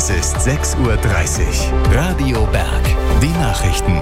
Es ist 6:30 Uhr. Radio Berg. Die Nachrichten.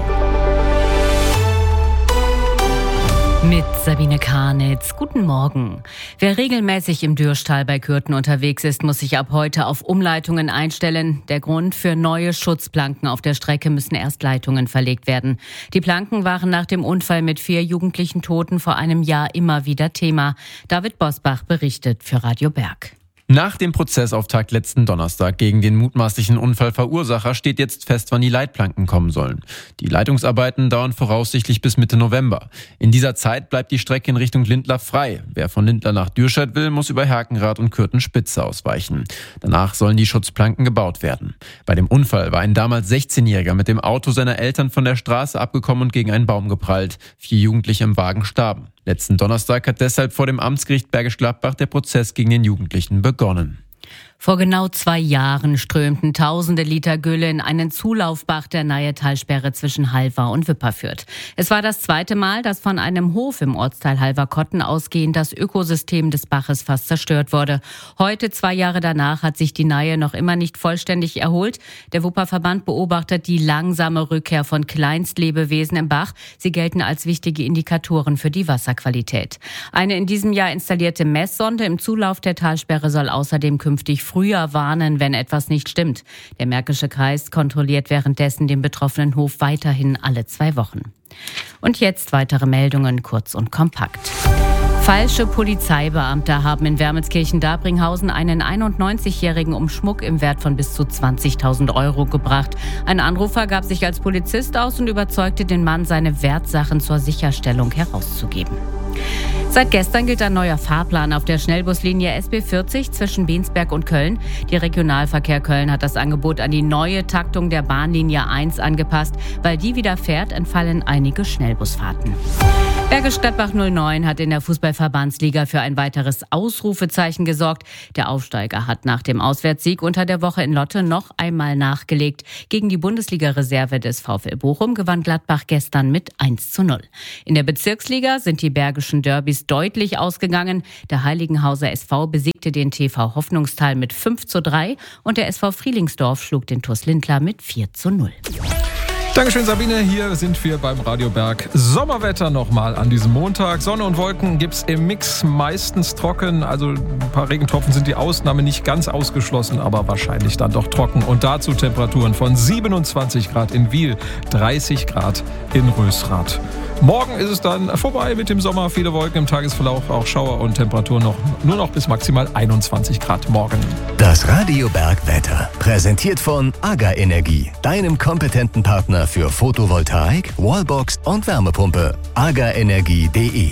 Mit Sabine Karnitz. Guten Morgen. Wer regelmäßig im Dürschtal bei Kürten unterwegs ist, muss sich ab heute auf Umleitungen einstellen. Der Grund: für neue Schutzplanken auf der Strecke müssen erst Leitungen verlegt werden. Die Planken waren nach dem Unfall mit 4 jugendlichen Toten vor einem Jahr immer wieder Thema. David Bosbach berichtet für Radio Berg. Nach dem Prozessauftakt letzten Donnerstag gegen den mutmaßlichen Unfallverursacher steht jetzt fest, wann die Leitplanken kommen sollen. Die Leitungsarbeiten dauern voraussichtlich bis Mitte November. In dieser Zeit bleibt die Strecke in Richtung Lindlar frei. Wer von Lindlar nach Dürschat will, muss über Herkenrath und Kürten-Spitze ausweichen. Danach sollen die Schutzplanken gebaut werden. Bei dem Unfall war ein damals 16-Jähriger mit dem Auto seiner Eltern von der Straße abgekommen und gegen einen Baum geprallt. 4 Jugendliche im Wagen starben. Letzten Donnerstag hat deshalb vor dem Amtsgericht Bergisch Gladbach der Prozess gegen den Jugendlichen begonnen. Vor genau 2 Jahren strömten tausende Liter Gülle in einen Zulaufbach der Nahe-Talsperre zwischen Halver und Wipperfürth. Es war das zweite Mal, dass von einem Hof im Ortsteil Halverkotten ausgehend das Ökosystem des Baches fast zerstört wurde. Heute, 2 Jahre danach, hat sich die Nahe noch immer nicht vollständig erholt. Der Wupperverband beobachtet die langsame Rückkehr von Kleinstlebewesen im Bach. Sie gelten als wichtige Indikatoren für die Wasserqualität. Eine in diesem Jahr installierte Messsonde im Zulauf der Talsperre soll außerdem künftig früher warnen, wenn etwas nicht stimmt. Der Märkische Kreis kontrolliert währenddessen den betroffenen Hof weiterhin alle 2 Wochen. Und jetzt weitere Meldungen, kurz und kompakt. Falsche Polizeibeamte haben in Wermelskirchen-Dabringhausen einen 91-Jährigen um Schmuck im Wert von bis zu 20.000 Euro gebracht. Ein Anrufer gab sich als Polizist aus und überzeugte den Mann, seine Wertsachen zur Sicherstellung herauszugeben. Seit gestern gilt ein neuer Fahrplan auf der Schnellbuslinie SB40 zwischen Bensberg und Köln. Die Regionalverkehr Köln hat das Angebot an die neue Taktung der Bahnlinie 1 angepasst. Weil die wieder fährt, entfallen einige Schnellbusfahrten. Bergisch Gladbach 09 hat in der Fußballverbandsliga für ein weiteres Ausrufezeichen gesorgt. Der Aufsteiger hat nach dem Auswärtssieg unter der Woche in Lotte noch einmal nachgelegt. Gegen die Bundesliga-Reserve des VfL Bochum gewann Gladbach gestern mit 1:0. In der Bezirksliga sind die bergischen Derbys deutlich ausgegangen. Der Heiligenhauser SV besiegte den TV Hoffnungstal mit 5:3 und der SV Frielingsdorf schlug den TuS Lindlar mit 4:0. Dankeschön, Sabine. Hier sind wir beim Radio Berg. Sommerwetter nochmal an diesem Montag. Sonne und Wolken gibt's im Mix, meistens trocken. Also ein paar Regentropfen sind die Ausnahme, nicht ganz ausgeschlossen, aber wahrscheinlich dann doch trocken. Und dazu Temperaturen von 27 Grad in Wiel, 30 Grad in Rösrath. Morgen ist es dann vorbei mit dem Sommer. Viele Wolken im Tagesverlauf, auch Schauer und Temperaturen nur noch bis maximal 21 Grad morgen. Das Radio Berg Wetter. Präsentiert von AGA Energie, deinem kompetenten Partner für Photovoltaik, Wallbox und Wärmepumpe. agaenergie.de.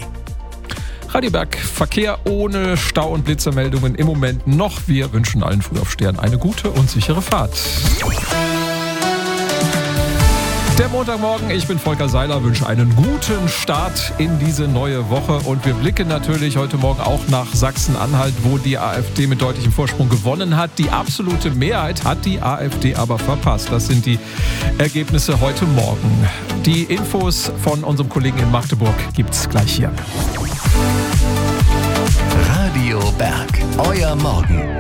Radio Berg, Verkehr ohne Stau und Blitzermeldungen im Moment noch. Wir wünschen allen Frühaufstehern eine gute und sichere Fahrt. Der Montagmorgen, ich bin Volker Seiler, wünsche einen guten Start in diese neue Woche und wir blicken natürlich heute Morgen auch nach Sachsen-Anhalt, wo die AfD mit deutlichem Vorsprung gewonnen hat. Die absolute Mehrheit hat die AfD aber verpasst. Das sind die Ergebnisse heute Morgen. Die Infos von unserem Kollegen in Magdeburg gibt's gleich hier. Radio Berg, euer Morgen.